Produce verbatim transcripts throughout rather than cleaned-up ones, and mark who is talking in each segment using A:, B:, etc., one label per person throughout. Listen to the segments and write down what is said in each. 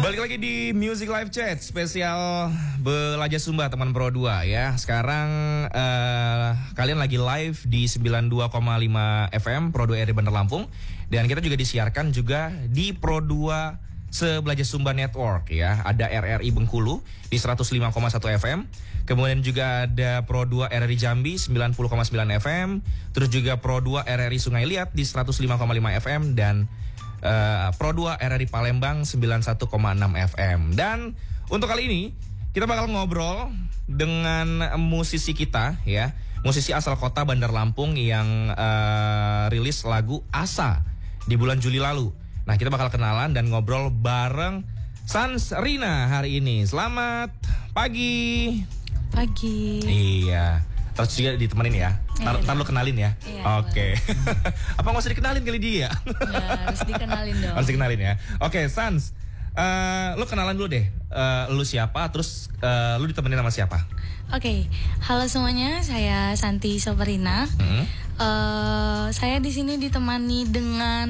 A: Balik lagi di Music Live Chat spesial Belaja Sumba teman Pro dua ya. Sekarang uh, kalian lagi live di sembilan puluh dua koma lima F M Pro dua R I Bandar Lampung. Dan kita juga disiarkan juga di Pro dua Sebelaja Sumba Network ya. Ada R R I Bengkulu di seratus lima koma satu F M. Kemudian juga ada Pro dua R R I Jambi sembilan puluh koma sembilan F M. Terus juga Pro dua R R I Sungai Liat di seratus lima koma lima F M. Dan Uh, Pro dua R R I Palembang sembilan puluh satu koma enam F M. Dan untuk kali ini kita bakal ngobrol dengan musisi kita ya, musisi asal kota Bandar Lampung yang uh, rilis lagu Asa di bulan Juli lalu. Nah, kita bakal kenalan dan ngobrol bareng Sans Rina hari ini. Selamat pagi.
B: Pagi.
A: Iya. Terus juga ditemenin ya. Ntar, ntar lu kenalin ya.
B: Iya,
A: Oke. Apa nggak usah dikenalin kali dia?
B: Ya, harus dikenalin dong.
A: Harus dikenalin ya. Oke, Sans. Uh, lu kenalan dulu deh. Uh, lu siapa? Terus uh, lu ditemenin sama siapa?
B: Oke, halo semuanya. Saya Santi Soperina. Hmm? Uh, saya di sini ditemani dengan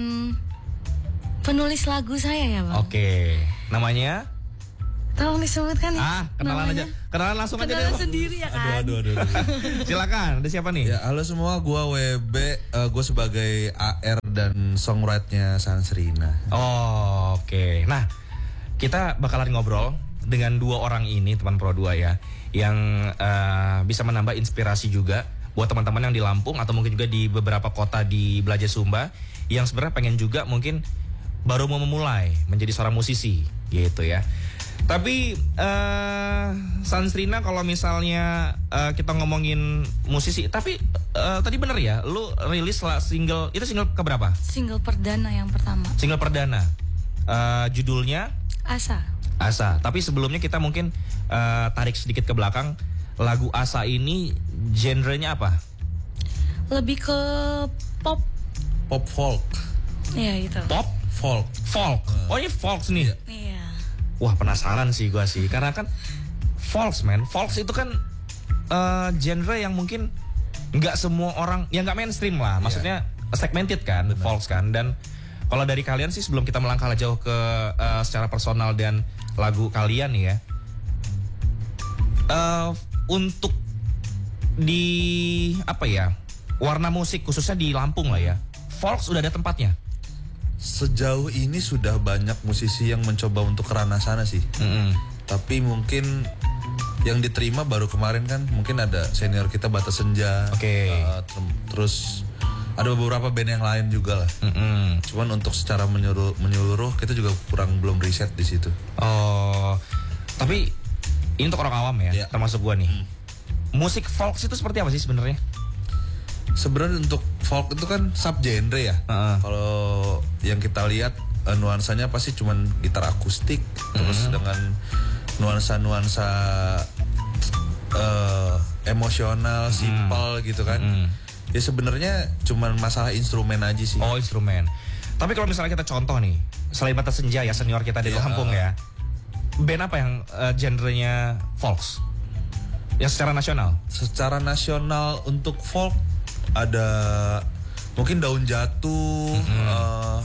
B: penulis lagu saya ya, Bang.
A: Oke. Namanya?
B: Tolong disebutkan ya.
A: Ah, kenalan namanya? aja. Kenalan langsung
B: kenalan
A: aja deh.
B: sendiri ya kan.
A: Aduh, aduh, aduh, aduh. Silakan. Ada siapa nih?
C: Ya, halo semua. Gua W B. Uh, gue sebagai A R dan songwriter-nya Sans Rina.
A: Oh, oke. Okay. Nah, kita bakalan ngobrol dengan dua orang ini, teman Pro dua ya, yang uh, bisa menambah inspirasi juga buat teman-teman yang di Lampung atau mungkin juga di beberapa kota di Belaja Sumba yang sebenarnya pengen juga mungkin baru mau memulai menjadi seorang musisi gitu ya. Tapi uh, Sans Rina kalau misalnya uh, kita ngomongin musisi, tapi uh, tadi bener ya, lu rilis lah single, itu single keberapa?
B: Single perdana yang pertama.
A: Single perdana, uh, judulnya?
B: Asa.
A: Asa. Tapi sebelumnya kita mungkin uh, tarik sedikit ke belakang, lagu Asa ini genrenya apa?
B: Lebih ke pop.
C: Pop folk.
B: Iya itu.
A: Pop?
C: Folk.
A: Folk. Oh ini folk nih.
B: Iya.
A: Wah penasaran sih gue sih, karena kan folks man, folks itu kan uh, genre yang mungkin nggak semua orang, yang nggak mainstream lah, maksudnya yeah. segmented kan, benar. Folks kan. Dan kalau dari kalian sih sebelum kita melangkah jauh ke uh, secara personal dan lagu kalian nih ya, uh, untuk di apa ya, warna musik khususnya di Lampung lah ya, folks udah ada tempatnya.
C: Sejauh ini sudah banyak musisi yang mencoba untuk ke ranah sana sih. Mm-hmm. Tapi mungkin yang diterima baru kemarin kan, mungkin ada senior kita Batas Senja.
A: Oke. Okay.
C: Uh, ter- terus ada beberapa band yang lain juga lah. Mm-hmm. Cuman untuk secara menyeluruh, menyeluruh kita juga kurang belum riset di situ.
A: Oh, tapi ini untuk orang awam ya, yeah. termasuk gua nih. Mm. Musik folks itu seperti apa sih sebenarnya?
C: Sebenarnya untuk folk itu kan subgenre ya. Uh-huh. Kalau yang kita lihat uh, nuansanya pasti cuman gitar akustik, uh-huh. terus dengan nuansa-nuansa uh, emosional, uh-huh. simpel gitu kan. Uh-huh. Ya sebenarnya cuman masalah instrumen aja sih.
A: Oh instrumen. Tapi kalau misalnya kita contoh nih, selain Batas Senja ya senior kita di yeah. Lampung ya, band apa yang uh, genrenya folks? Yang secara nasional?
C: Secara nasional untuk folk ada mungkin Daun Jatuh. Mm-hmm. uh,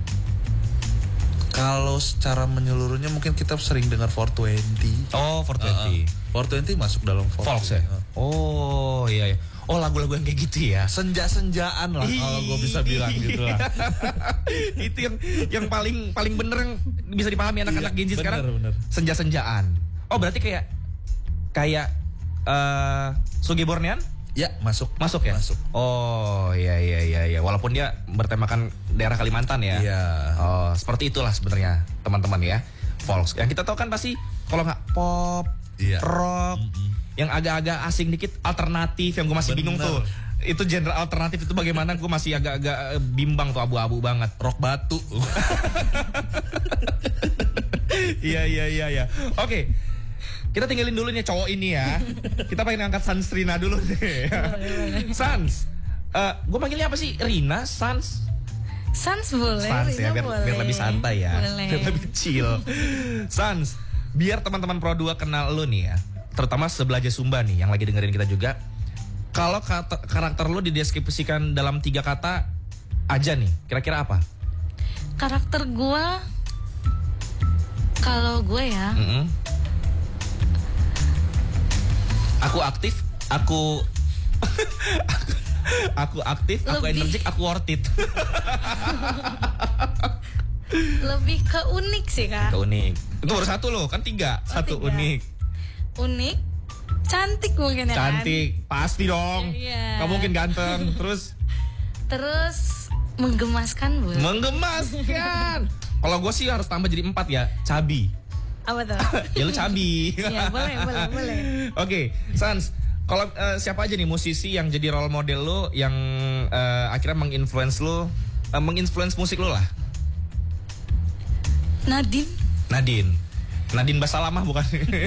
C: Kalau secara menyeluruhnya mungkin kita sering dengar four twenty.
A: Oh four twenty. uh,
C: four twenty masuk dalam folk,
A: folk ya? Uh. Oh iya, iya. Oh lagu-lagu yang kayak gitu ya.
C: Senja-senjaan lah kalau gue bisa bilang gitu lah.
A: Itu yang yang paling paling bener yang bisa dipahami anak-anak Gen Z sekarang.
C: Bener.
A: Senja-senjaan. Oh berarti kayak kayak uh, Sugi Bornean?
C: Ya masuk.
A: Masuk ya?
C: Masuk.
A: Oh iya iya iya iya. Walaupun dia bertemakan daerah Kalimantan ya.
C: Iya.
A: Oh seperti itulah sebenarnya teman-teman ya. Folks. Yang kita tahu kan pasti kalau nggak pop, iya. rock, mm-hmm. yang agak-agak asing dikit alternatif yang gue masih Bener. bingung tuh. Itu genre alternatif itu bagaimana? Gue masih agak-agak bimbang tuh, abu-abu banget.
C: Rock batu.
A: Iya iya iya iya. Oke. Kita tinggalin dulu nih cowok ini ya. Kita pengen ngangkat Sans Rina dulu deh. Sans, uh, gue manggilnya apa sih? Rina, Sans?
B: Sans boleh,
A: Sans
B: Rina
A: ya, biar,
B: boleh.
A: biar lebih santai ya.
B: Boleh.
A: Biar lebih chill. Sans, biar teman-teman Pro dua kenal lu nih ya. Terutama Sebelaja Sumba nih yang lagi dengerin kita juga. Kalau karakter lu dideskripsikan dalam tiga kata aja nih, kira-kira apa?
B: Karakter gue Kalau gue ya,
A: Mm-mm. Aku aktif, aku aku aktif, aku
B: Lebih-
A: energik, aku worth it.
B: lebih ke unik sih kak.
A: Itu unik. Itu baru satu loh, kan tiga.
B: Oh,
A: Satu
B: tiga.
A: unik.
B: Unik, cantik mungkin ya kan.
A: Cantik, pasti dong.
B: Iya.
A: Gak mungkin ganteng. Terus
B: Terus menggemaskan bu.
A: menggemaskan. Kalau gue sih harus tambah jadi empat ya, cabi.
B: Apa tuh?
A: Ya lu cabi.
B: Iya boleh boleh boleh.
A: Oke, Sans. Kalau eh, siapa aja nih musisi yang jadi role model lo, yang eh, akhirnya menginfluence lo, eh, menginfluence musik lo lah?
B: Nadine.
A: Nadine. Nadine Basalamah bukan?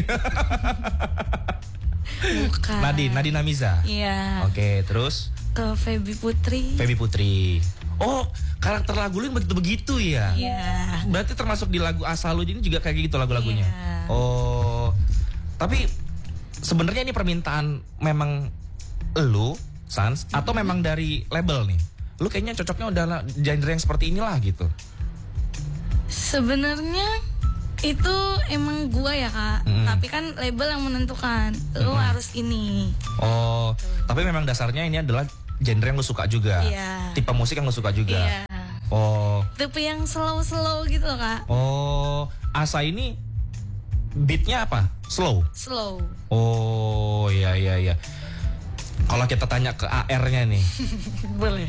B: Bukan.
A: Nadine, Nadine Amiza.
B: Iya.
A: Oke, terus
B: Ke Feby Putri.
A: Feby Putri. Oh, karakter lagu lu yang begitu-begitu ya?
B: Iya.
A: Berarti termasuk di lagu asal lu ini juga kayak gitu lagu-lagunya.
B: Iya.
A: Oh. Tapi sebenarnya ini permintaan memang lu, Sans, atau memang dari label nih? Lu kayaknya cocoknya udah genre yang seperti inilah gitu.
B: Sebenarnya itu emang gua ya kak.
A: Mm.
B: Tapi kan label yang menentukan. Lu harus ini.
A: Oh, tapi memang dasarnya ini adalah genre yang lu suka juga.
B: Iya.
A: Tipe musik yang lu suka juga.
B: Iya.
A: Oh.
B: Tipe yang slow-slow gitu loh kak.
A: Oh, Asa ini beatnya apa? Slow.
B: Slow.
A: Oh, iya iya iya. Kalau kita tanya ke A R-nya nih,
B: Boleh.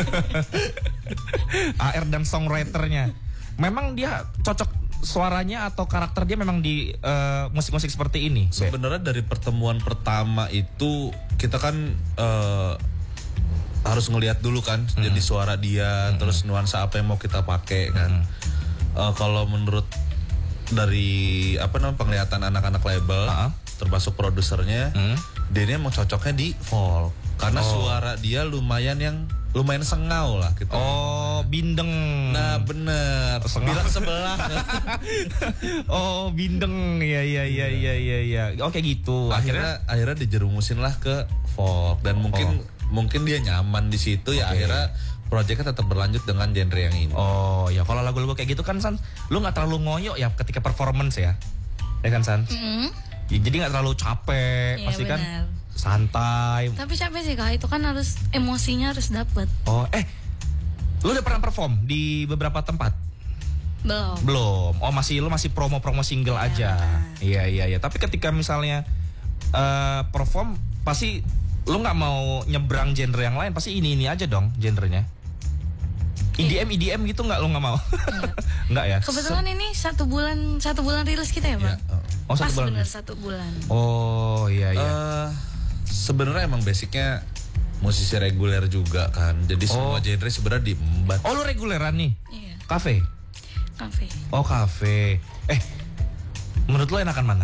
A: A R dan songwriter-nya, memang dia cocok suaranya atau karakter dia memang di eh, musik-musik seperti ini. Be?
C: Sebenarnya dari pertemuan pertama itu kita kan eh, harus ngelihat dulu kan,
A: Hmm.
C: jadi suara dia, terus nuansa apa yang mau kita pakai kan. Eh, kalau menurut dari apa namanya penglihatan anak-anak label,
A: Ah.
C: termasuk produsernya,
A: Hmm.
C: dia ini emang cocoknya di folk karena suara dia lumayan yang lumayan sengau lah gitu.
A: Oh, bindeng.
C: Nah bener,
A: Sengau.
C: bilang sebelah.
A: Oh, bindeng. Iya iya iya iya iya iya. Oke gitu. Akhirnya
C: akhirnya akhirnya dijerumusin lah ke folk dan mungkin mungkin dia nyaman di situ ya,
A: Oke.
C: akhirnya proyeknya tetap berlanjut dengan genre yang ini.
A: oh, ya kalau lagu-lagu kayak gitu kan San, lu nggak terlalu ngoyo ya ketika performance ya. Ya kan San?
B: Mm.
A: Ya, jadi nggak terlalu capek,
B: Iya,
A: pasti kan
B: benar.
A: santai.
B: Tapi capek sih kak. Itu kan harus emosinya harus dapet.
A: Oh, eh, lu udah pernah perform di beberapa tempat?
B: Belum.
A: Belum. Oh, masih lu masih promo-promo single aja. Iya iya iya. Tapi ketika misalnya eh, perform, pasti lu nggak mau nyebrang genre yang lain, pasti ini ini aja dong genrenya. E D M E D M gitu nggak, lu nggak mau? Nggak ya?
B: Kebetulan ini satu bulan satu bulan rilis kita ya bang.
A: Oh, satu
B: Pas
A: bulan.
B: bener satu bulan.
A: Oh iya iya.
C: Eh, sebenarnya emang basicnya musisi reguler juga kan, jadi
A: Oh.
C: semua genre sebenarnya diembat.
A: Oh, lu reguleran nih?
B: Iya.
A: Kafe?
B: Kafe.
A: Oh, kafe. Eh, menurut lo enakan mana?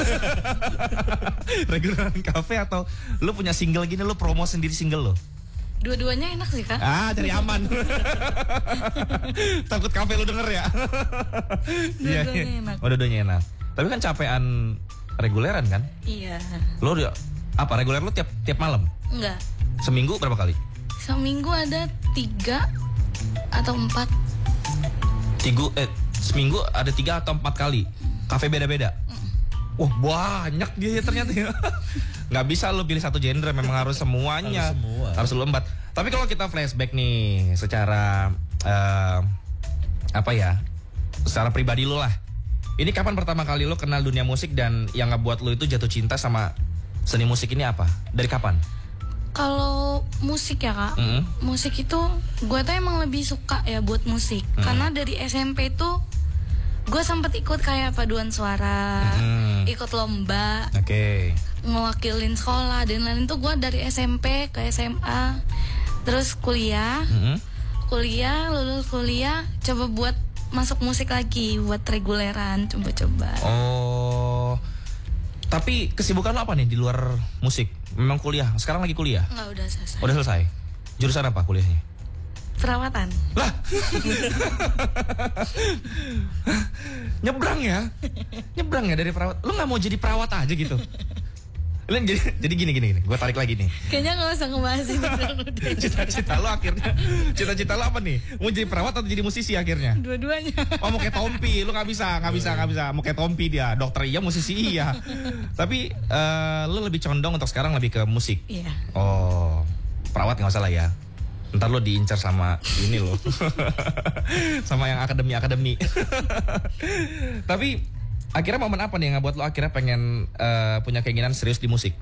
A: Reguleran kafe atau lu punya single gini, lu promo sendiri single lo?
B: Dua-duanya enak sih kak.
A: Ah, cari aman. Takut kafe lu denger ya. Iya,
B: Dua-duanya
A: iya.
B: enak.
A: Oh, dua-duanya enak. Tapi kan capean reguleran kan?
B: Iya.
A: Lo udah apa reguler lu tiap tiap malam?
B: Enggak.
A: Seminggu berapa kali?
B: Seminggu ada tiga atau empat.
A: Tiga eh seminggu ada tiga atau empat kali. Kafe beda-beda. Wah, banyak dia ya ternyata ya. Nggak bisa lu pilih satu genre, memang harus semuanya.
C: Harus semua.
A: Harus lu embat. Tapi kalau kita flashback nih secara eh, apa ya? Secara pribadi lu lah. Ini kapan pertama kali lu kenal dunia musik dan yang ngebuat lu itu jatuh cinta sama seni musik ini apa? Dari kapan?
B: Kalau musik ya kak,
A: Mm.
B: musik itu gue tuh emang lebih suka ya buat musik. Karena dari S M P tuh gue sempet ikut kayak paduan suara,
A: Mm.
B: ikut lomba,
A: Oke.
B: ngewakilin sekolah dan lain-lain tuh gue dari S M P ke S M A, terus kuliah,
A: Mm-mm.
B: kuliah lulus kuliah, coba buat masuk musik lagi, buat reguleran, coba-coba.
A: Oh. Tapi kesibukan lo apa nih di luar musik? Memang kuliah. Sekarang lagi kuliah.
B: Nggak udah selesai.
A: Udah selesai. Jurusan apa kuliahnya?
B: Perawatan.
A: Lah. Nyebrang ya? Nyebrang ya dari perawat. Lu nggak mau jadi perawat aja gitu? Lan, jadi, jadi gini gini gini, gue tarik lagi nih.
B: Kayaknya nggak usah ngebahas ini dulu deh.
A: Cita-cita lo akhirnya, cita-cita lo apa nih? Mau jadi perawat atau jadi musisi akhirnya?
B: Dua-duanya.
A: Oh mau kayak Tompi, lo nggak bisa, nggak bisa, nggak bisa. Mau kayak Tompi dia, dokter iya, musisi iya. Tapi uh, lo lebih condong untuk sekarang lebih ke musik.
B: Iya.
A: Oh, perawat nggak usah lah ya. Ntar lo diincar sama ini lo, sama yang akademi-akademi. Tapi akhirnya momen apa nih yang ngebuat lo akhirnya pengen uh, punya keinginan serius di musik?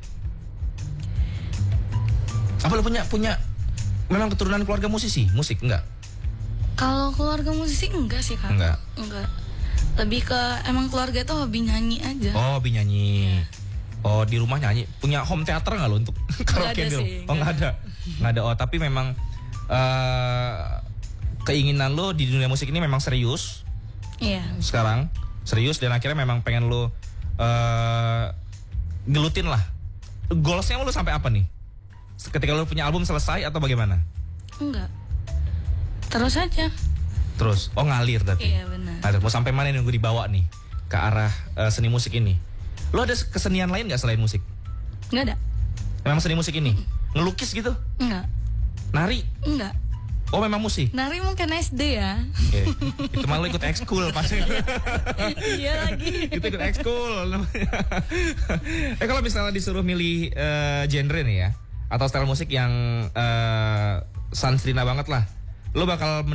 A: Apa lo punya punya memang keturunan keluarga musisi, musik enggak?
B: Kalau keluarga musisi enggak sih kak.
A: Enggak.
B: Enggak. Lebih ke emang keluarga itu hobi nyanyi aja.
A: Oh, hobi nyanyi. Yeah. Oh, di rumah nyanyi. Punya home theater nggak lo untuk karaoke
B: ada
A: dulu?
B: Sih,
A: oh nggak ada, nggak ada. Oh tapi memang uh, keinginan lo di dunia musik ini memang serius.
B: Iya. Yeah.
A: Sekarang. Serius dan akhirnya memang pengen lo uh, gelutin lah. Goalsnya lo sampai apa nih? Ketika lo punya album selesai atau bagaimana?
B: Enggak. Terus aja.
A: Terus? Oh ngalir berarti?
B: Iya benar.
A: Nah, mau sampai mana nih gue dibawa nih ke arah uh, seni musik ini? Lo ada kesenian lain gak selain musik?
B: Enggak ada.
A: Memang seni musik ini? Ngelukis gitu?
B: Enggak.
A: Nari?
B: Enggak.
A: Oh memang musik?
B: Nari mungkin S D ya.
A: Okay. Itu malah ikut ekskul pasti.
B: Iya lagi.
A: Itu ikut ekskul. Eh kalau misalnya disuruh milih uh, genre nih ya, atau style musik yang uh, Sansrina banget lah, lo bakal